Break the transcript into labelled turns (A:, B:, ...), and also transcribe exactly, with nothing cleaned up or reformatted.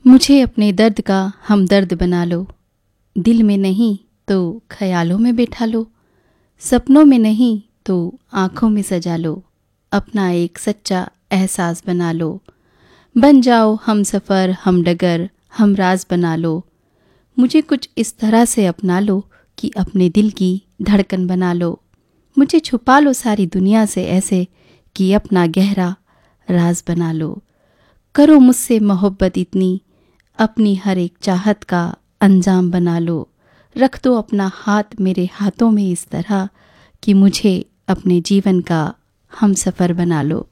A: मुझे अपने दर्द का हमदर्द बना लो, दिल में नहीं तो ख्यालों में बैठा लो, सपनों में नहीं तो आँखों में सजा लो, अपना एक सच्चा एहसास बना लो। बन जाओ हम सफ़र हम डगर हम राज बना लो, मुझे कुछ इस तरह से अपना लो कि अपने दिल की धड़कन बना लो। मुझे छुपा लो सारी दुनिया से ऐसे कि अपना गहरा राज बना लो। करो मुझसे मोहब्बत इतनी, अपनी हर एक चाहत का अंजाम बना लो। रख दो अपना हाथ मेरे हाथों में इस तरह कि मुझे अपने जीवन का हमसफ़र बना लो।